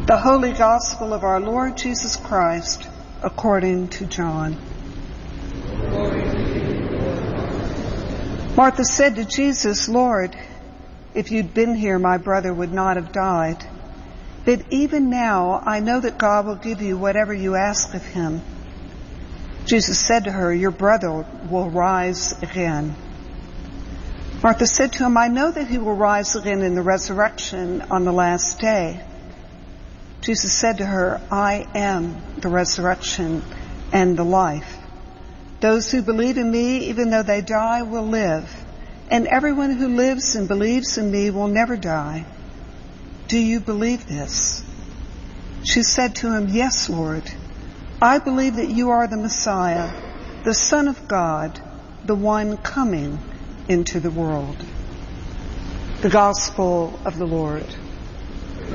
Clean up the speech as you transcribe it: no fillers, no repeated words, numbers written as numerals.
The Holy Gospel of our Lord Jesus Christ, according to John. Martha said to Jesus, "Lord, if you'd been here, my brother would not have died. But even now, I know that God will give you whatever you ask of him." Jesus said to her, "Your brother will rise again." Martha said to him, "I know that he will rise again in the resurrection on the last day." Jesus said to her, "I am the resurrection and the life. Those who believe in me, even though they die, will live. And everyone who lives and believes in me will never die. Do you believe this?" She said to him, "Yes, Lord. I believe that you are the Messiah, the Son of God, the one coming into the world." The Gospel of the Lord.